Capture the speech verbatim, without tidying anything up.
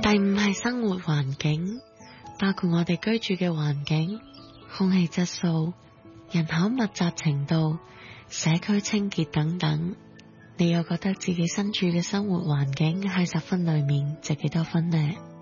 第五係生活環境，包括我哋居住嘅環境、空氣質素、人口密集程度、社區清潔等等。你又覺得自己身處嘅生活環境喺十分裏面值幾多分呢？